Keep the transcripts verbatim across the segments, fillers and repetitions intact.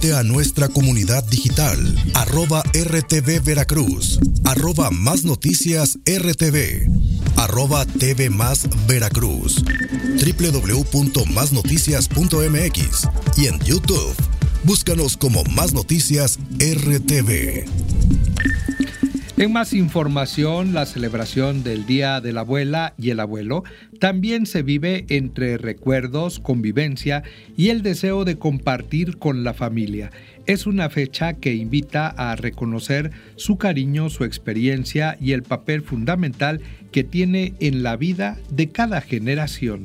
Únete a nuestra comunidad digital, arroba R T V Veracruz, arroba Más Noticias R T V, arroba T V Más Veracruz, doble u doble u doble u punto más noticias punto m x y en YouTube. Búscanos como Más Noticias R T V. En más información, la celebración del Día de la Abuela y el Abuelo también se vive entre recuerdos, convivencia y el deseo de compartir con la familia. Es una fecha que invita a reconocer su cariño, su experiencia y el papel fundamental que tiene en la vida de cada generación.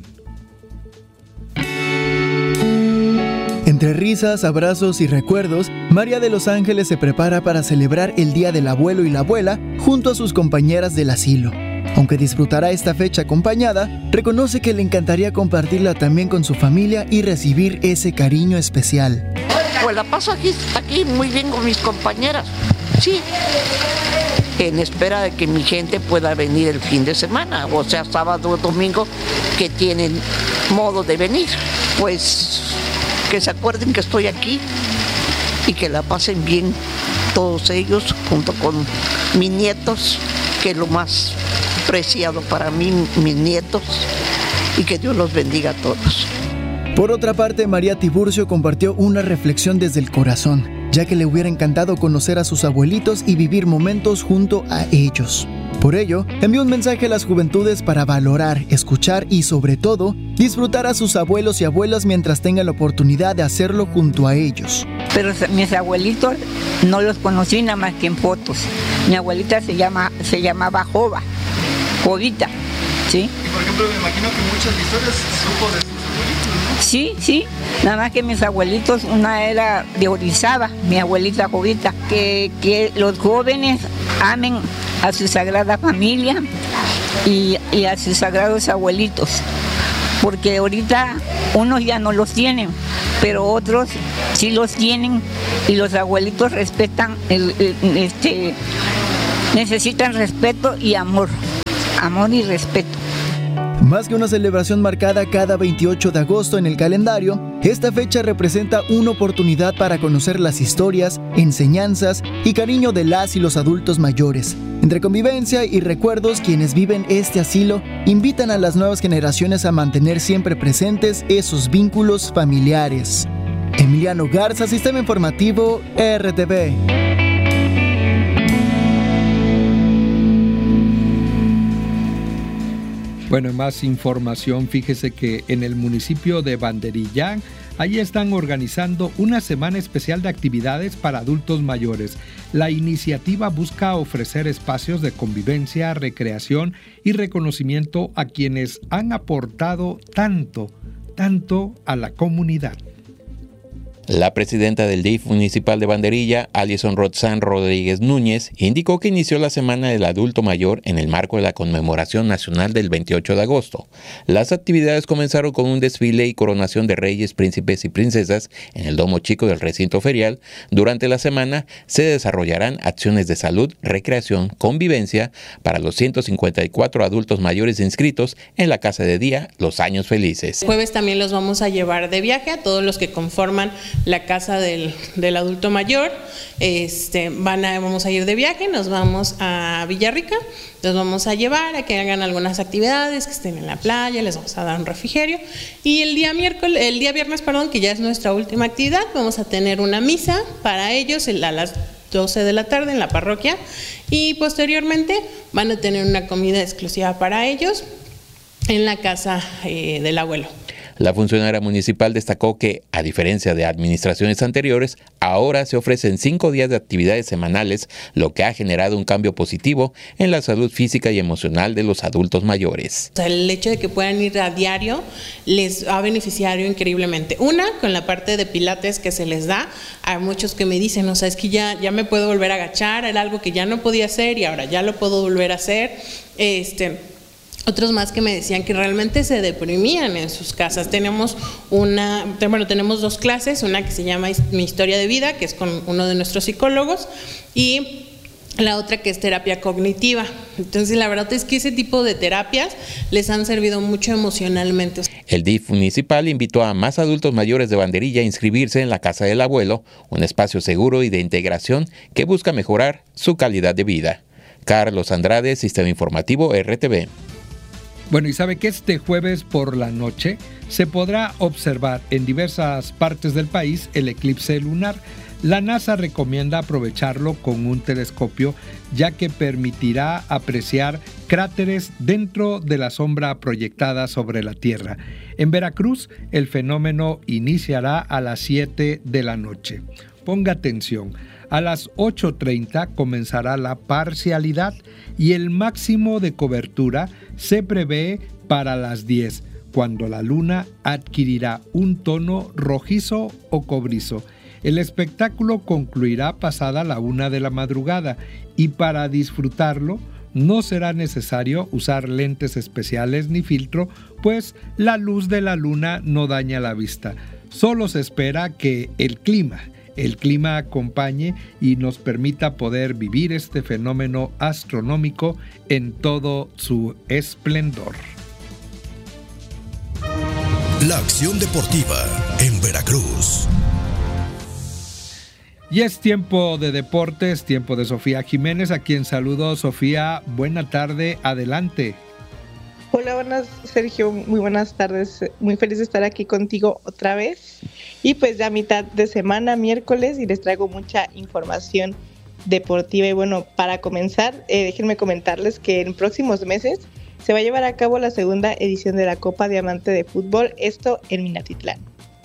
Entre risas, abrazos y recuerdos, María de los Ángeles se prepara para celebrar el Día del Abuelo y la Abuela junto a sus compañeras del asilo. Aunque disfrutará esta fecha acompañada, reconoce que le encantaría compartirla también con su familia y recibir ese cariño especial. Pues la paso aquí, aquí muy bien con mis compañeras, sí, en espera de que mi gente pueda venir el fin de semana, o sea, sábado o domingo, que tienen modo de venir. Pues que se acuerden que estoy aquí y que la pasen bien todos ellos junto con mis nietos, que es lo más preciado para mí, mis nietos, y que Dios los bendiga a todos. Por otra parte, María Tiburcio compartió una reflexión desde el corazón, ya que le hubiera encantado conocer a sus abuelitos y vivir momentos junto a ellos. Por ello, envió un mensaje a las juventudes para valorar, escuchar y, sobre todo, disfrutar a sus abuelos y abuelas mientras tengan la oportunidad de hacerlo junto a ellos. Pero mis abuelitos no los conocí nada más que en fotos. Mi abuelita se llama se llamaba Jova, Jovita, ¿sí? Y por ejemplo, me imagino que muchas historias supo de sus abuelitos, ¿no? Sí, sí, nada más que mis abuelitos, una era de Orizaba, mi abuelita Jovita, que, que los jóvenes amen a su sagrada familia y, y a sus sagrados abuelitos, porque ahorita unos ya no los tienen, pero otros sí los tienen y los abuelitos respetan, el, el, este, necesitan respeto y amor, amor y respeto. Más que una celebración marcada cada veintiocho de agosto en el calendario, esta fecha representa una oportunidad para conocer las historias, enseñanzas y cariño de las y los adultos mayores. Entre convivencia y recuerdos, quienes viven este asilo invitan a las nuevas generaciones a mantener siempre presentes esos vínculos familiares. Emiliano Garza, Sistema Informativo R T V. Bueno, en más información, fíjese que en el municipio de Banderillán, allí están organizando una semana especial de actividades para adultos mayores. La iniciativa busca ofrecer espacios de convivencia, recreación y reconocimiento a quienes han aportado tanto, tanto a la comunidad. La presidenta del D I F municipal de Banderilla, Alison Roxanne Rodríguez Núñez, indicó que inició la Semana del Adulto Mayor en el marco de la conmemoración nacional del veintiocho de agosto. Las actividades comenzaron con un desfile y coronación de reyes, príncipes y princesas en el Domo Chico del recinto ferial. Durante la semana se desarrollarán acciones de salud, recreación, convivencia para los ciento cincuenta y cuatro adultos mayores inscritos en la Casa de Día Los Años Felices. Jueves también los vamos a llevar de viaje a todos los que conforman la casa del, del adulto mayor. Este, van a, vamos a ir de viaje, nos vamos a Villarrica, los vamos a llevar a que hagan algunas actividades, que estén en la playa, les vamos a dar un refrigerio, y el día miércoles, el día viernes, perdón, que ya es nuestra última actividad, vamos a tener una misa para ellos a las doce de la tarde en la parroquia, y posteriormente van a tener una comida exclusiva para ellos en la casa eh, del abuelo. La funcionaria municipal destacó que, a diferencia de administraciones anteriores, ahora se ofrecen cinco días de actividades semanales, lo que ha generado un cambio positivo en la salud física y emocional de los adultos mayores. O sea, el hecho de que puedan ir a diario les ha beneficiado increíblemente. Una, con la parte de pilates que se les da, hay muchos que me dicen, o sea, es que ya, ya me puedo volver a agachar, era algo que ya no podía hacer y ahora ya lo puedo volver a hacer. Este... Otros más que me decían que realmente se deprimían en sus casas. Tenemos una, bueno, tenemos dos clases, una que se llama Mi Historia de Vida, que es con uno de nuestros psicólogos, y la otra que es terapia cognitiva. Entonces la verdad es que ese tipo de terapias les han servido mucho emocionalmente. El D I F municipal invitó a más adultos mayores de Banderilla a inscribirse en la Casa del Abuelo, un espacio seguro y de integración que busca mejorar su calidad de vida. Carlos Andrade, Sistema Informativo R T V. Bueno, y sabe que este jueves por la noche se podrá observar en diversas partes del país el eclipse lunar. La NASA recomienda aprovecharlo con un telescopio, ya que permitirá apreciar cráteres dentro de la sombra proyectada sobre la Tierra. En Veracruz, el fenómeno iniciará a las siete de la noche. Ponga atención, a las ocho treinta comenzará la parcialidad y el máximo de cobertura se prevé para las diez, cuando la luna adquirirá un tono rojizo o cobrizo. El espectáculo concluirá pasada la una de la madrugada y para disfrutarlo no será necesario usar lentes especiales ni filtro, pues la luz de la luna no daña la vista. Solo se espera que el clima, el clima acompañe y nos permita poder vivir este fenómeno astronómico en todo su esplendor. La acción deportiva en Veracruz. Y es tiempo de deportes, tiempo de Sofía Jiménez, a quien saludo. Sofía, buena tarde, adelante. Hola, buenas, Sergio, muy buenas tardes, muy feliz de estar aquí contigo otra vez. Y pues ya mitad de semana, miércoles, y les traigo mucha información deportiva. Y bueno, para comenzar, eh, déjenme comentarles que en próximos meses se va a llevar a cabo la segunda edición de la Copa Diamante de Fútbol, esto en Minatitlán.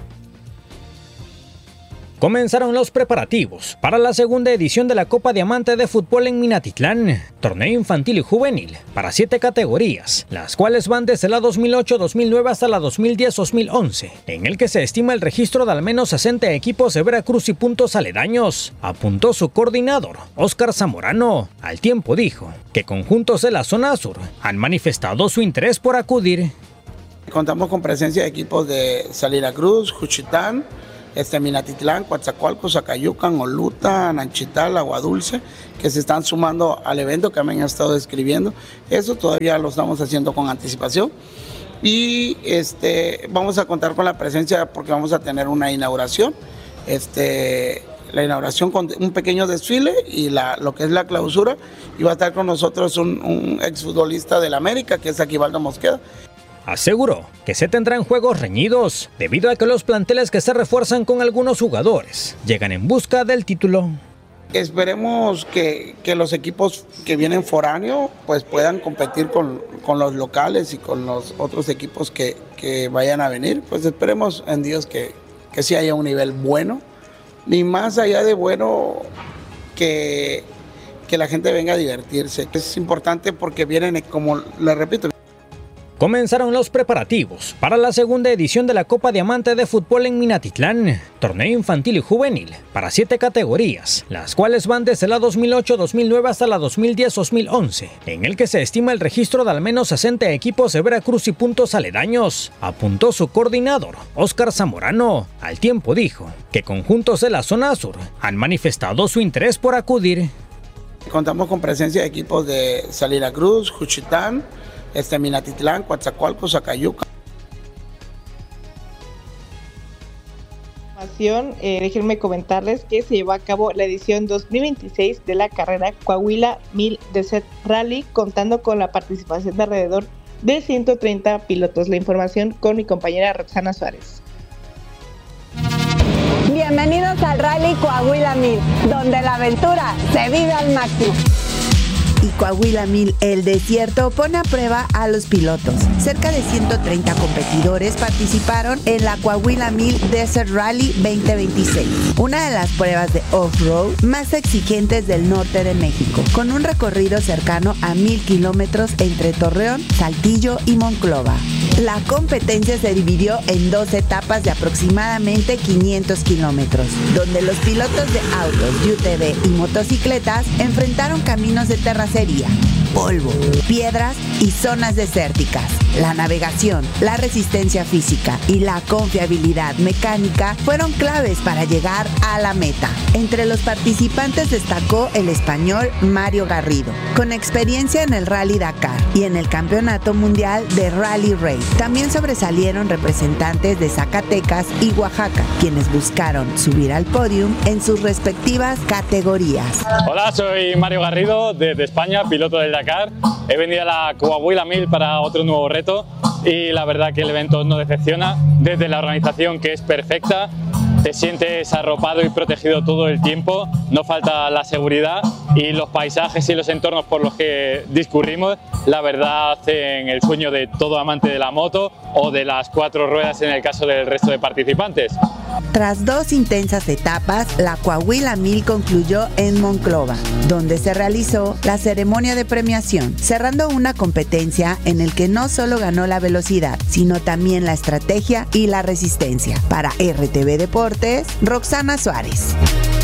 Comenzaron los preparativos para la segunda edición de la Copa Diamante de Fútbol en Minatitlán, torneo infantil y juvenil para siete categorías, las cuales van desde la dos mil ocho dos mil nueve hasta la dos mil diez dos mil once, en el que se estima el registro de al menos sesenta equipos de Veracruz y puntos aledaños, apuntó su coordinador, Óscar Zamorano. Al tiempo dijo que conjuntos de la zona sur han manifestado su interés por acudir. Contamos con presencia de equipos de Salina Cruz, Juchitán, Este, Minatitlán, Coatzacoalcos, Zacayucan, Oluta, Nanchital, Aguadulce, que se están sumando al evento que me han estado describiendo. Eso todavía lo estamos haciendo con anticipación. Y este, vamos a contar con la presencia porque vamos a tener una inauguración. Este, la inauguración con un pequeño desfile y la, lo que es la clausura. Y va a estar con nosotros un, un exfutbolista del América, que es Aquivaldo Mosqueda. Aseguró que se tendrán juegos reñidos debido a que los planteles que se refuerzan con algunos jugadores llegan en busca del título. Esperemos que, que los equipos que vienen foráneo pues puedan competir con, con los locales y con los otros equipos que, que vayan a venir. Pues esperemos en Dios que, que sí haya un nivel bueno y más allá de bueno que, que la gente venga a divertirse. Es importante porque vienen, como les repito, Comenzaron los preparativos para la segunda edición de la Copa Diamante de Fútbol en Minatitlán, torneo infantil y juvenil para siete categorías, las cuales van desde la dos mil ocho dos mil nueve hasta la dos mil diez dos mil once, en el que se estima el registro de al menos sesenta equipos de Veracruz y puntos aledaños, apuntó su coordinador, Óscar Zamorano. Al tiempo dijo que conjuntos de la zona sur han manifestado su interés por acudir. Contamos con presencia de equipos de Salina Cruz, Juchitán, Este, Minatitlán, Coatzacoalcos, Zacayuca. Eh, déjenme comentarles que se llevó a cabo la edición dos mil veintiséis de la carrera Coahuila Mil Desert Rally, contando con la participación de alrededor de ciento treinta pilotos. La información con mi compañera Roxana Suárez. Bienvenidos al Rally Coahuila Mil, donde la aventura se vive al máximo. Y Coahuila Mil, el desierto, pone a prueba a los pilotos. Cerca de ciento treinta competidores participaron en la Coahuila Mil Desert Rally veinte veintiséis, una de las pruebas de off-road más exigentes del norte de México, con un recorrido cercano a mil kilómetros entre Torreón, Saltillo y Monclova. La competencia se dividió en dos etapas de aproximadamente quinientos kilómetros, donde los pilotos de autos, U T V y motocicletas enfrentaron caminos de terracería, polvo, piedras y zonas desérticas. La navegación, la resistencia física y la confiabilidad mecánica fueron claves para llegar a la meta. Entre los participantes destacó el español Mario Garrido, con experiencia en el Rally Dakar y en el Campeonato Mundial de Rally Raid. También sobresalieron representantes de Zacatecas y Oaxaca, quienes buscaron subir al podium en sus respectivas categorías. Hola, soy Mario Garrido desde España, piloto del Dakar. He venido a la Coahuila Mil para otro nuevo reto y la verdad que el evento no decepciona, desde la organización, que es perfecta. Te sientes arropado y protegido todo el tiempo, no falta la seguridad, y los paisajes y los entornos por los que discurrimos, la verdad, hacen el sueño de todo amante de la moto o de las cuatro ruedas en el caso del resto de participantes. Tras dos intensas etapas, la Coahuila Mil concluyó en Monclova, donde se realizó la ceremonia de premiación, cerrando una competencia en el que no solo ganó la velocidad, sino también la estrategia y la resistencia. Para R T V Deportes, Roxana Suárez.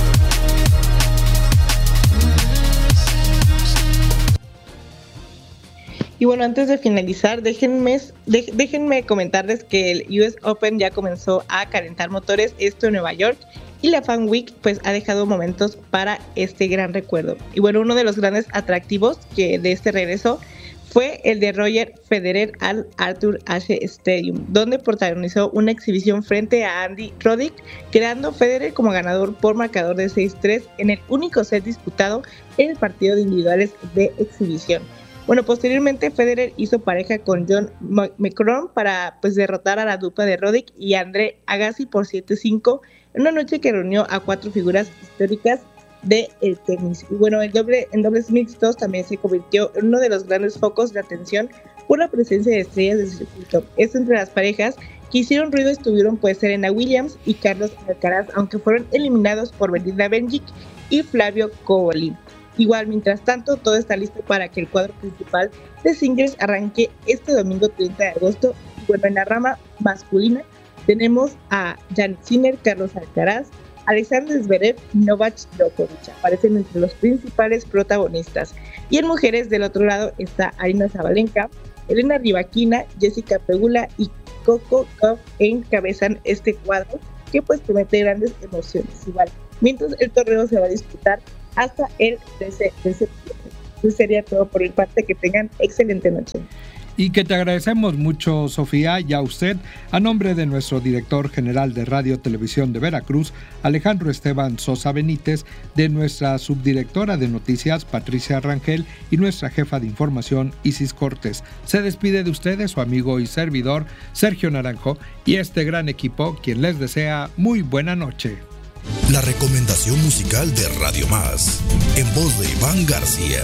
Y bueno, antes de finalizar, déjenme, de, déjenme comentarles que el U S Open ya comenzó a calentar motores, esto en Nueva York, y la Fan Week pues ha dejado momentos para este gran recuerdo. Y bueno, uno de los grandes atractivos que de este regreso fue el de Roger Federer al Arthur Ashe Stadium, donde protagonizó una exhibición frente a Andy Roddick, quedando Federer como ganador por marcador de seis tres en el único set disputado en el partido de individuales de exhibición. Bueno, posteriormente Federer hizo pareja con John McEnroe para pues derrotar a la dupla de Roddick y André Agassi por siete cinco en una noche que reunió a cuatro figuras históricas del tenis. Y bueno, el doble, en dobles mixtos también se convirtió en uno de los grandes focos de atención por la presencia de estrellas del circuito. Esto entre las parejas que hicieron ruido estuvieron pues Serena Williams y Carlos Alcaraz, aunque fueron eliminados por Belinda Bencic y Flavio Cobolli. Igual, mientras tanto, todo está listo para que el cuadro principal de singles arranque este domingo treinta de agosto. Bueno, en la rama masculina tenemos a Jannik Sinner, Carlos Alcaraz, Alexander Zverev y Novak Djokovic. Aparecen entre los principales protagonistas. Y en mujeres, del otro lado, está Aryna Sabalenka, Elena Rybakina, Jessica Pegula y Coco Gauff encabezan este cuadro que pues promete grandes emociones. Igual, mientras el torneo se va a disputar hasta el trece de septiembre. Eso sería todo por mi parte. Que tengan excelente noche. Y que te agradecemos mucho, Sofía, y a usted, a nombre de nuestro director general de Radio Televisión de Veracruz, Alejandro Esteban Sosa Benítez, de nuestra subdirectora de noticias, Patricia Rangel, y nuestra jefa de información, Isis Cortés. Se despide de ustedes su amigo y servidor, Sergio Naranjo, y este gran equipo, quien les desea muy buena noche. La recomendación musical de Radio Más, en voz de Iván García.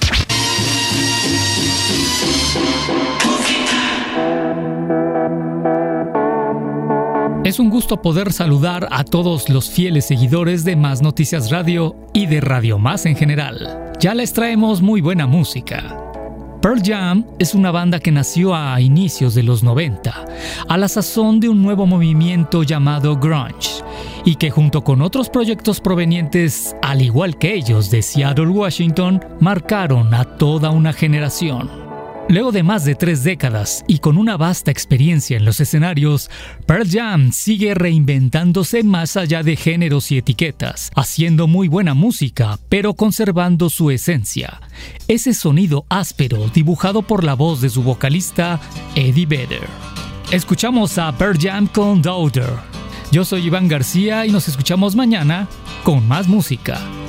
Es un gusto poder saludar a todos los fieles seguidores de Más Noticias Radio y de Radio Más en general. Ya les traemos muy buena música. Pearl Jam es una banda que nació a inicios de los noventa, a la sazón de un nuevo movimiento llamado grunge, y que junto con otros proyectos provenientes, al igual que ellos, de Seattle, Washington, marcaron a toda una generación. Luego de más de tres décadas y con una vasta experiencia en los escenarios, Pearl Jam sigue reinventándose más allá de géneros y etiquetas, haciendo muy buena música, pero conservando su esencia. Ese sonido áspero dibujado por la voz de su vocalista, Eddie Vedder. Escuchamos a Pearl Jam con Daughter. Yo soy Iván García y nos escuchamos mañana con más música.